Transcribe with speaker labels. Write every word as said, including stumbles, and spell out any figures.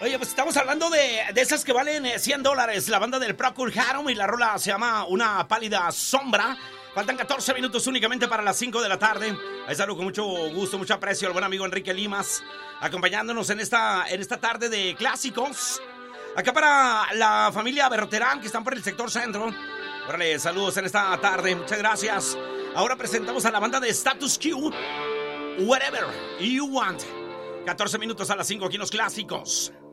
Speaker 1: Oye, pues estamos hablando de, de esas que valen eh, cien dólares. La banda del Procure Harum y la rola se llama Una Pálida Sombra. Faltan catorce minutos únicamente para las cinco de la tarde. Es algo con mucho gusto, mucho aprecio al buen amigo Enrique Limas, acompañándonos en esta, en esta tarde de clásicos. Acá para la familia Berroterán, que están por el sector centro. Órale, saludos en esta tarde, muchas gracias. Ahora presentamos a la banda de Status Quo, Whatever You Want. catorce minutos a las cinco aquí en los clásicos.